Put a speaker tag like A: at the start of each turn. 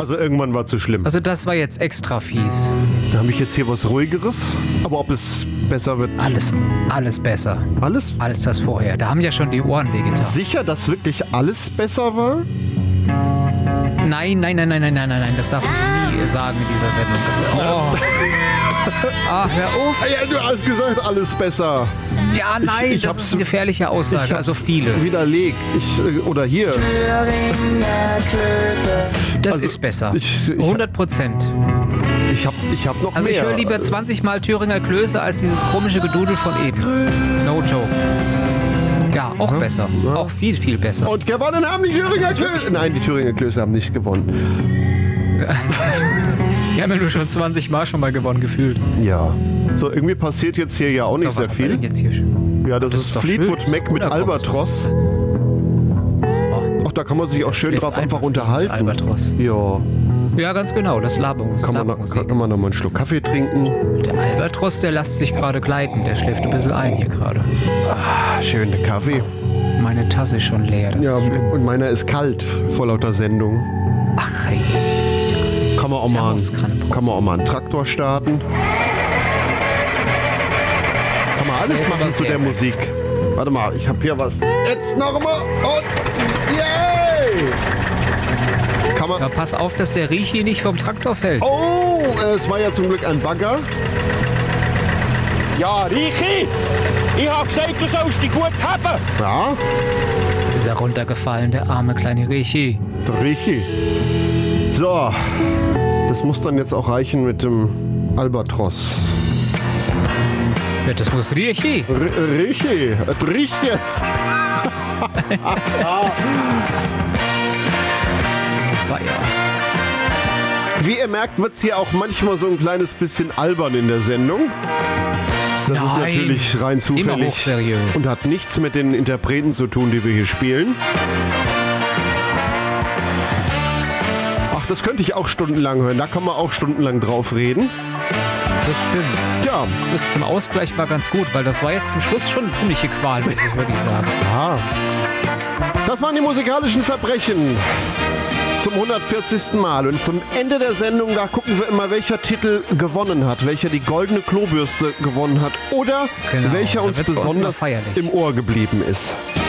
A: Also irgendwann war es zu schlimm.
B: Also das war jetzt extra fies.
A: Da habe ich jetzt hier was Ruhigeres. Aber ob es besser wird...
B: Alles besser.
A: Alles?
B: Als das vorher. Da haben ja schon die Ohren wehgetan.
A: Sicher, dass wirklich alles besser war?
B: Nein. Das darf ich nie sagen in dieser Sendung. Oh. Hör auf.
A: Ja, du hast gesagt, alles besser.
B: Ja, nein, das ist eine gefährliche Aussage. Also vieles.
A: Widerlegt. Oder hier.
B: Das ist besser. 100%.
A: Ich hab noch mehr.
B: Also ich höre lieber 20 Mal Thüringer Klöße als dieses komische Gedudel von eben. No joke. Ja, auch besser.
A: Ja.
B: Auch viel, viel besser.
A: Und gewonnen haben die Thüringer Klöße. Nein, die Thüringer Klöße haben nicht gewonnen.
B: Die haben ja nur schon 20 Mal schon mal gewonnen gefühlt.
A: Ja. So, irgendwie passiert jetzt hier ja auch nicht sehr viel.
B: Jetzt hier?
A: Ja, das ist Fleetwood
B: schön.
A: Mac mit Albatros. Ach, da kann man sich auch schön drauf einfach unterhalten.
B: Albatros.
A: Ja.
B: Ja, ganz genau, das Labungsmusik.
A: Kann man noch mal einen Schluck Kaffee trinken.
B: Der Albatros, der lässt sich gerade gleiten. Der schläft ein bisschen ein hier gerade.
A: Ah, schön, der Kaffee.
B: Meine Tasse ist schon leer. Das
A: Ja,
B: ist schön.
A: und meiner ist kalt vor lauter Sendung.
B: Ach, hey.
A: Kann man auch mal einen Traktor starten. Kann man alles machen zu der Musik. Warte mal, ich habe hier was. Jetzt nochmal und yay! Kann man...
B: Ja, pass auf, dass der Riechi nicht vom Traktor fällt.
A: Oh, es war ja zum Glück ein Bagger.
C: Ja, Riechi! Ich hab gesagt, du sollst dich gut haben!
A: Ja,
B: Ist er runtergefallen, der arme kleine Riechi.
A: der Riechi. So, das muss dann jetzt auch reichen mit dem Albatros.
B: Ja, das muss Riechi.
A: Riechi, es riecht jetzt.
B: War ja.
A: Wie ihr merkt, wird es hier auch manchmal so ein kleines bisschen albern in der Sendung. Das ist
B: Nein,
A: natürlich rein
B: immer
A: zufällig
B: hochseriös.
A: und hat nichts mit den Interpreten zu tun, die wir hier spielen. Ach, das könnte ich auch stundenlang hören. Da kann man auch stundenlang drauf reden.
B: Das stimmt.
A: Ja,
B: Das ist zum Ausgleich war ganz gut, weil das war jetzt zum Schluss schon eine ziemliche Qual, muss ich wirklich sagen.
A: aha. Das waren die musikalischen Verbrechen zum 140. Mal. Und zum Ende der Sendung, da gucken wir immer, welcher Titel gewonnen hat, welcher die goldene Klobürste gewonnen hat oder
B: Genau,
A: welcher
B: da
A: uns
B: wird bei uns
A: besonders
B: immer feierlich.
A: im Ohr geblieben ist.